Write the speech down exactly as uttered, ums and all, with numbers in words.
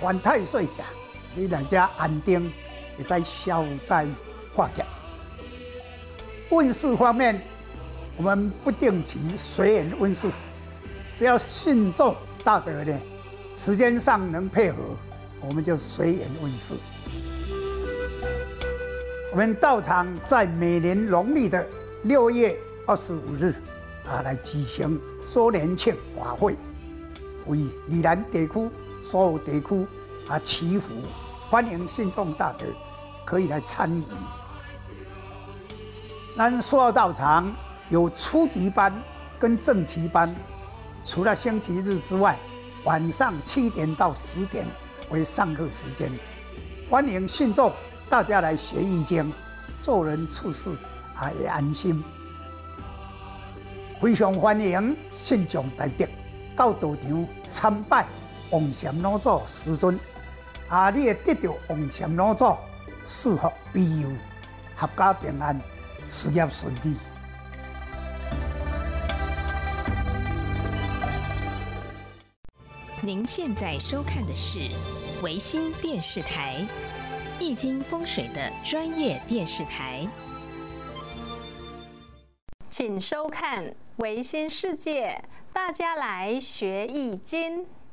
犯太岁者，你来遮安定，会在消灾化解。运势方面，我们不定期随缘运势，只要信众大德呢，时间上能配合，我们就随缘运势。我们道场在每年农历的六月二十五日啊，来举行周年庆法会，为宜兰地区所有地区啊祈福，欢迎信众大德可以来参与。咱塑料道场有初级班跟正级班，除了星期日之外，晚上七点到十点为上课时间，欢迎信众大家来学易经，做人处事啊也安心。非常欢迎信众大德到道场参拜王禅老祖师尊，啊，你会得到王禅老祖赐福庇佑，合家平安，事业顺利。 您现在收看的是维新电视台易经风水的专业电视台， 请收看维新世界，大家来学易经。